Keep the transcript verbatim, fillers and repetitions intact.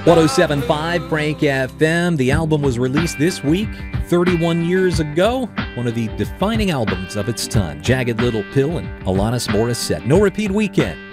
one oh seven point five Frank F M. The album was released this week, thirty-one years ago. One of the defining albums of its time. Jagged Little Pill and Alanis Morissette. No Repeat Weekend.